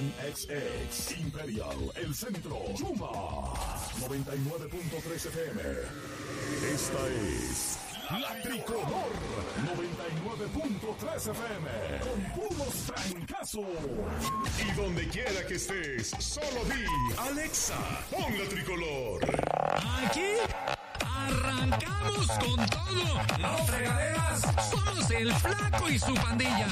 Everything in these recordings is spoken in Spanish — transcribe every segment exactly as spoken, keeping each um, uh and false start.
Pan X X, Imperial, El Centro, Yuma, noventa y nueve punto tres F M. Esta es La Tricolor, noventa y nueve punto tres F M, con puros trancazos. Y donde quiera que estés, solo di, Alexa, pon La Tricolor. Aquí arrancamos con todo. No fregaderas, somos el Flaco y su pandilla.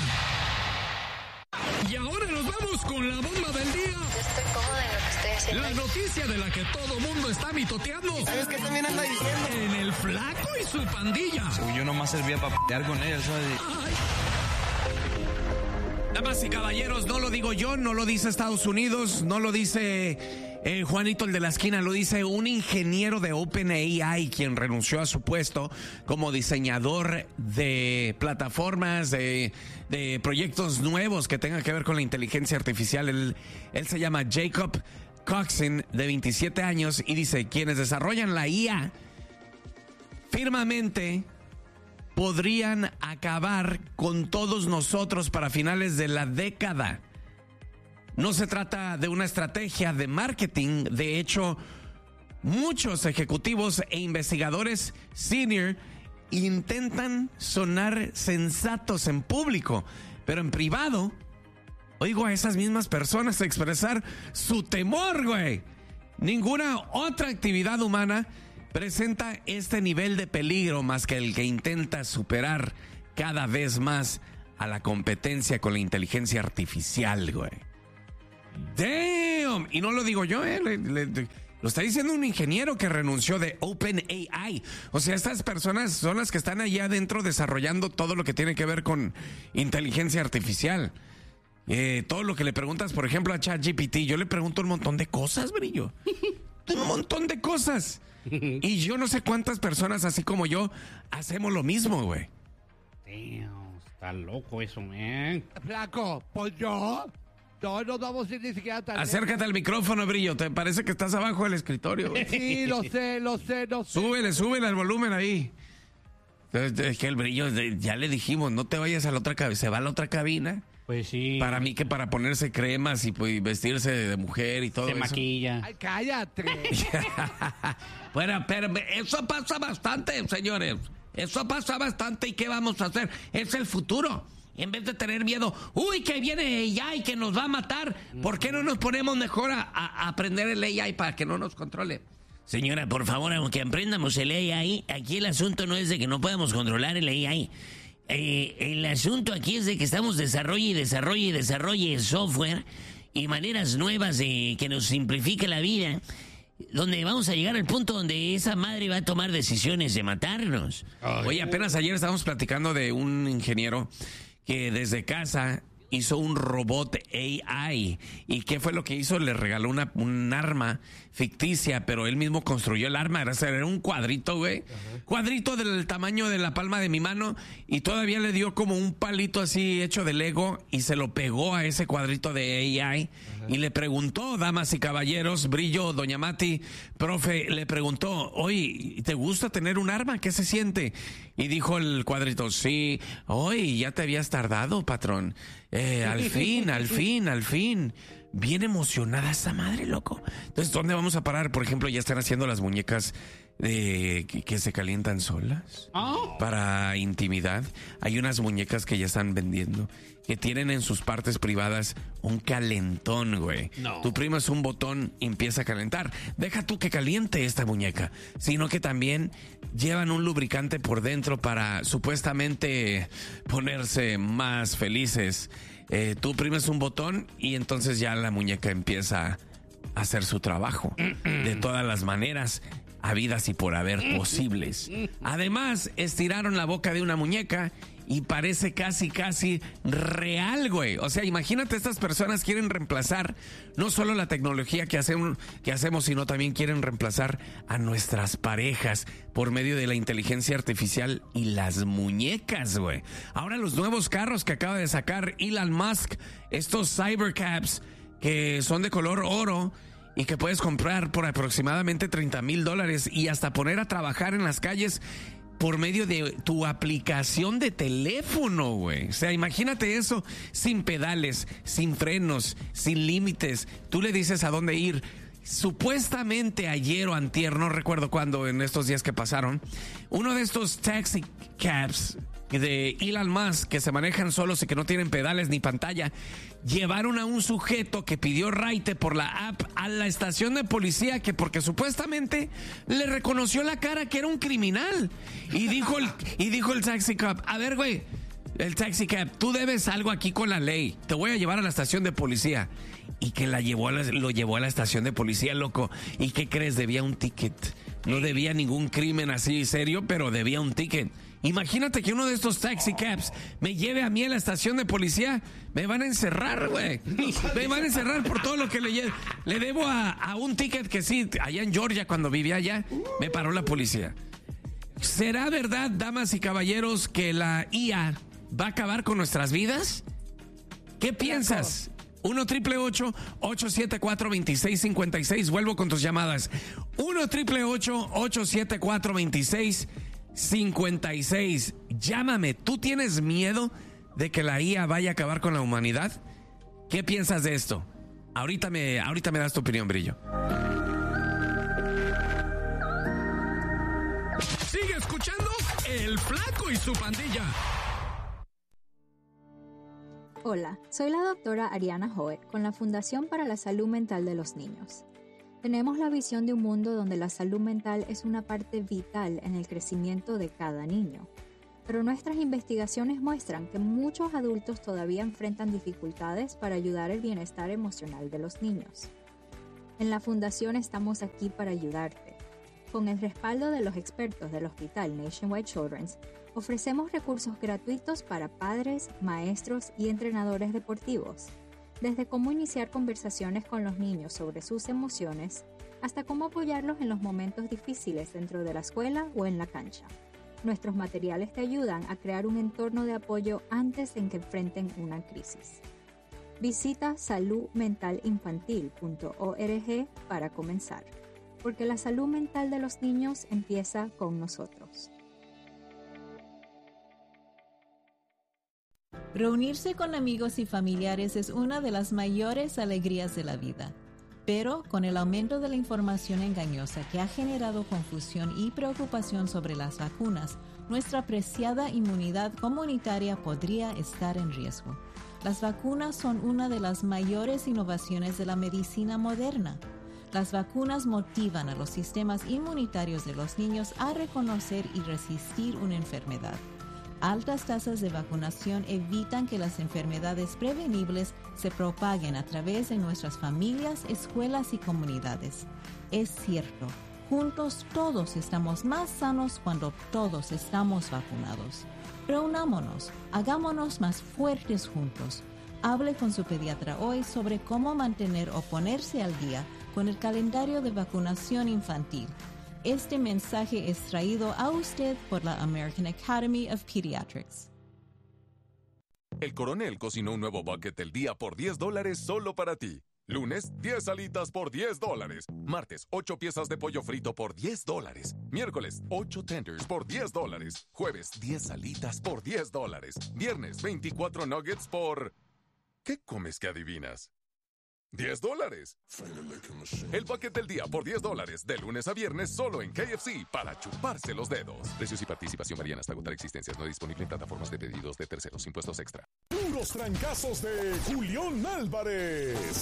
Y ahora nos vamos con la bomba del día. Yo estoy cómoda en lo que estoy haciendo. La noticia de la que todo mundo está mitoteando. ¿Sabes qué también anda diciendo? En el Flaco y su pandilla. Uy, yo nomás servía para p***ar con él, ¿sabes? Ay. Damas y caballeros, no lo digo yo, no lo dice Estados Unidos, no lo dice eh, Juanito el de la esquina, lo dice un ingeniero de OpenAI quien renunció a su puesto como diseñador de plataformas, de, de proyectos nuevos que tengan que ver con la inteligencia artificial. Él, él se llama Jacob Coxon, de veintisiete años, y dice, quienes desarrollan la I A firmemente podrían acabar con todos nosotros para finales de la década. No se trata de una estrategia de marketing. De hecho, muchos ejecutivos e investigadores senior intentan sonar sensatos en público, pero en privado oigo a esas mismas personas expresar su temor, güey. Ninguna otra actividad humana presenta este nivel de peligro más que el que intenta superar cada vez más a la competencia con la inteligencia artificial, güey. Damn. Y no lo digo yo, eh. Le, le, le, lo está diciendo un ingeniero que renunció de OpenAI. O sea, estas personas son las que están allá adentro desarrollando todo lo que tiene que ver con inteligencia artificial. Eh, todo lo que le preguntas, por ejemplo, a ChatGPT, yo le pregunto un montón de cosas, brillo. Un montón de cosas. Y yo no sé cuántas personas así como yo hacemos lo mismo, güey. Damn, está loco eso, man. Flaco, pues yo. No nos vamos a ir ni siquiera tan Acércate lejos. al micrófono, Brillo. Te parece que estás abajo del escritorio, güey. Sí, lo sé, lo sé, lo sé. Súbele, súbele al volumen ahí. Es que el Brillo, ya le dijimos, no te vayas a la otra cabina. Se va a la otra cabina. Pues sí. Para mí que para ponerse cremas y pues, vestirse de mujer y todo Se eso. maquilla. Ay, cállate. Bueno, pero eso pasa bastante, señores. Eso pasa bastante. ¿Y qué vamos a hacer? Es el futuro. En vez de tener miedo, uy, que viene A I que nos va a matar, ¿por qué no nos ponemos mejor a, a, a aprender el A I para que no nos controle? Señora, por favor, aunque aprendamos el A I, aquí el asunto no es de que no podamos controlar el A I. Eh, el asunto aquí es de que estamos desarrolle y desarrolle y desarrolle software y maneras nuevas de que nos simplifique la vida, donde vamos a llegar al punto donde esa madre va a tomar decisiones de matarnos. Oye, apenas ayer estábamos platicando de un ingeniero que desde casa hizo un robot A I. ¿Y qué fue lo que hizo? Le regaló una, un arma ficticia, pero él mismo construyó el arma. Era, era un cuadrito, güey. Uh-huh. Cuadrito del tamaño de la palma de mi mano, y todavía le dio como un palito así hecho de Lego y se lo pegó a ese cuadrito de A I. Uh-huh. Y le preguntó, damas y caballeros, Brillo, doña Mati, profe, le preguntó, oye, ¿te gusta tener un arma? ¿Qué se siente? Y dijo el cuadrito, sí. Oye, ya te habías tardado, patrón. Eh, al fin, al fin, al fin. Bien emocionada esa madre, loco. Entonces, ¿dónde vamos a parar? Por ejemplo, ya están haciendo las muñecas de que, que se calientan solas. Oh. Para intimidad. Hay unas muñecas que ya están vendiendo que tienen en sus partes privadas un calentón, güey. No. Tú primas un botón y empieza a calentar. Deja tú que caliente esta muñeca, sino que también llevan un lubricante por dentro para supuestamente ponerse más felices. Eh, tú primes un botón y entonces ya la muñeca empieza a hacer su trabajo de todas las maneras habidas y por haber posibles. Además, estiraron la boca de una muñeca y parece casi, casi real, güey. O sea, imagínate, estas personas quieren reemplazar no solo la tecnología que hacemos, que hacemos, sino también quieren reemplazar a nuestras parejas por medio de la inteligencia artificial y las muñecas, güey. Ahora los nuevos carros que acaba de sacar Elon Musk, estos Cybercaps que son de color oro y que puedes comprar por aproximadamente treinta mil dólares y hasta poner a trabajar en las calles, por medio de tu aplicación de teléfono, güey. O sea, imagínate eso, sin pedales, sin frenos, sin límites. Tú le dices a dónde ir. Supuestamente ayer o antier, no recuerdo cuándo, en estos días que pasaron, uno de estos taxi cabs de Elon Musk que se manejan solos y que no tienen pedales ni pantalla, llevaron a un sujeto que pidió raite por la app a la estación de policía, que porque supuestamente le reconoció la cara que era un criminal. Y dijo el, y dijo el taxi cab, a ver, güey, el taxi cab, tú debes algo aquí con la ley, te voy a llevar a la estación de policía. Y que la llevó a la, lo llevó a la estación de policía, loco. ¿Y qué crees? Debía un ticket. No debía ningún crimen así serio, pero debía un ticket. Imagínate que uno de estos taxi cabs me lleve a mí a la estación de policía. Me van a encerrar, güey. Me van a encerrar por todo lo que le llevo. Le debo a, a un ticket que sí, allá en Georgia, cuando vivía allá, me paró la policía. ¿Será verdad, damas y caballeros, que la I A va a acabar con nuestras vidas? ¿Qué piensas? uno triple ocho, ocho siete cuatro, dos seis cinco seis. Vuelvo con tus llamadas. uno triple ocho, ocho siete cuatro, dos seis cinco seis. Llámame. ¿Tú tienes miedo de que la I A vaya a acabar con la humanidad? ¿Qué piensas de esto? Ahorita me, ahorita me das tu opinión, Brillo. Sigue escuchando El Flaco y su Pandilla. Hola, soy la doctora Ariana Hoet con la Fundación para la Salud Mental de los Niños. Tenemos la visión de un mundo donde la salud mental es una parte vital en el crecimiento de cada niño. Pero nuestras investigaciones muestran que muchos adultos todavía enfrentan dificultades para ayudar el bienestar emocional de los niños. En la Fundación estamos aquí para ayudarte. Con el respaldo de los expertos del Hospital Nationwide Children's, ofrecemos recursos gratuitos para padres, maestros y entrenadores deportivos, desde cómo iniciar conversaciones con los niños sobre sus emociones, hasta cómo apoyarlos en los momentos difíciles dentro de la escuela o en la cancha. Nuestros materiales te ayudan a crear un entorno de apoyo antes de que enfrenten una crisis. Visita salud mental infantil punto org para comenzar, porque la salud mental de los niños empieza con nosotros. Reunirse con amigos y familiares es una de las mayores alegrías de la vida. Pero con el aumento de la información engañosa que ha generado confusión y preocupación sobre las vacunas, nuestra preciada inmunidad comunitaria podría estar en riesgo. Las vacunas son una de las mayores innovaciones de la medicina moderna. Las vacunas motivan a los sistemas inmunitarios de los niños a reconocer y resistir una enfermedad. Altas tasas de vacunación evitan que las enfermedades prevenibles se propaguen a través de nuestras familias, escuelas y comunidades. Es cierto, juntos todos estamos más sanos cuando todos estamos vacunados. Reunámonos, hagámonos más fuertes juntos. Hable con su pediatra hoy sobre cómo mantener o ponerse al día con el calendario de vacunación infantil. Este mensaje es traído a usted por la American Academy of Pediatrics. El Coronel cocinó un nuevo bucket del día por diez dólares solo para ti. Lunes, diez alitas por diez dólares. Martes, ocho piezas de pollo frito por diez dólares. Miércoles, ocho tenders por diez dólares. Jueves, diez alitas por diez dólares. Viernes, veinticuatro nuggets por... ¿Qué comes que adivinas? diez dólares. El bucket del día por diez dólares, de lunes a viernes, solo en K F C, para chuparse los dedos. Precios y participación varían hasta agotar existencias. No disponible en plataformas de pedidos de terceros. Impuestos extra. Puros trancazos de Julián Álvarez.